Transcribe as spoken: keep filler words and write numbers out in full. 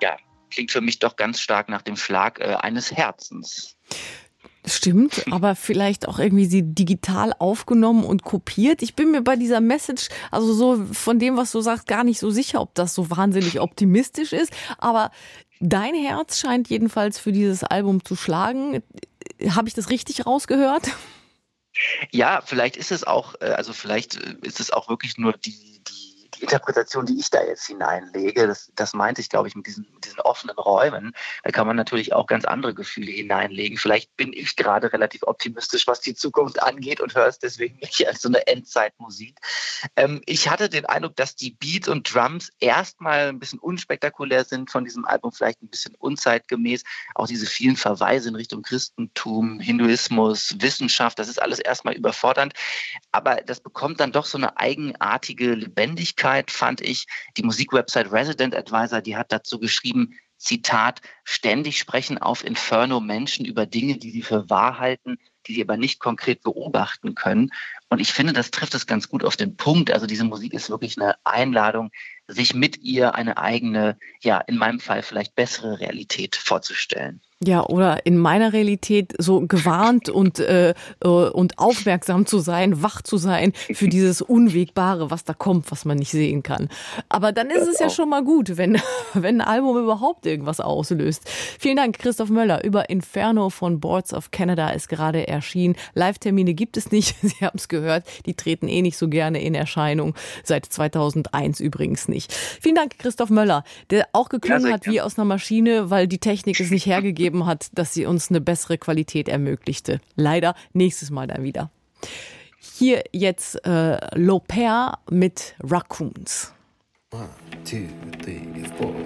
ja, klingt für mich doch ganz stark nach dem Schlag äh, eines Herzens. Stimmt, aber vielleicht auch irgendwie sie digital aufgenommen und kopiert. Ich bin mir bei dieser Message, also so von dem, was du sagst, gar nicht so sicher, ob das so wahnsinnig optimistisch ist. Aber dein Herz scheint jedenfalls für dieses Album zu schlagen. Habe ich das richtig rausgehört? Ja, vielleicht ist es auch, also vielleicht ist es auch wirklich nur die, die, die Interpretation, die ich da jetzt hineinlege. Das, das meinte ich, glaube ich, mit diesen, mit diesen offenen Räumen. Da kann man natürlich auch ganz andere Gefühle hineinlegen. Vielleicht bin ich gerade relativ optimistisch, was die Zukunft angeht und höre es deswegen nicht als so eine Endzeitmusik. Ähm, ich hatte den Eindruck, dass die Beats und Drums erstmal ein bisschen unspektakulär sind von diesem Album, vielleicht ein bisschen unzeitgemäß. Auch diese vielen Verweise in Richtung Christentum, Hinduismus, Wissenschaft, das ist alles erstmal überfordernd. Aber das bekommt dann doch so eine eigenartige Lebendigkeit, fand ich. Die Musikwebsite Resident Advisor, die hat dazu geschrieben, Zitat, ständig sprechen auf Inferno Menschen über Dinge, die sie für wahr halten, die sie aber nicht konkret beobachten können. Und ich finde, das trifft es ganz gut auf den Punkt. Also diese Musik ist wirklich eine Einladung, sich mit ihr eine eigene, ja, in meinem Fall vielleicht bessere Realität vorzustellen. Ja, oder in meiner Realität so gewarnt und, äh, und aufmerksam zu sein, wach zu sein für dieses Unwegbare, was da kommt, was man nicht sehen kann. Aber dann ist es ja schon mal gut, wenn, wenn ein Album überhaupt irgendwas auslöst. Vielen Dank, Christoph Möller. Über Inferno von Boards of Canada ist gerade erschienen. Live-Termine gibt es nicht, Sie haben es gehört. Die treten eh nicht so gerne in Erscheinung. Seit zweitausendeins übrigens nicht. Vielen Dank, Christoph Möller, der auch geklungen ja, hat wie aus einer Maschine, weil die Technik es nicht hergegeben hat, dass sie uns eine bessere Qualität ermöglichte. Leider nächstes Mal dann wieder. Hier jetzt äh, L'Opère mit Raccoons. One, two, three, four.